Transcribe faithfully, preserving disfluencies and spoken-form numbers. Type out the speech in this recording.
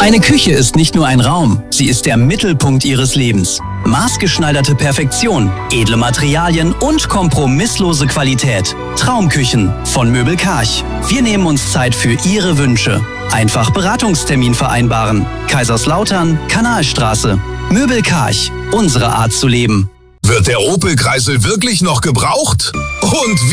Eine Küche ist nicht nur ein Raum, sie ist der Mittelpunkt Ihres Lebens. Maßgeschneiderte Perfektion, edle Materialien und kompromisslose Qualität. Traumküchen von Möbel Karch. Wir nehmen uns Zeit für Ihre Wünsche. Einfach Beratungstermin vereinbaren. Kaiserslautern, Kanalstraße. Möbel Karch, unsere Art zu leben. Wird der Opel Kreisel wirklich noch gebraucht? Und wie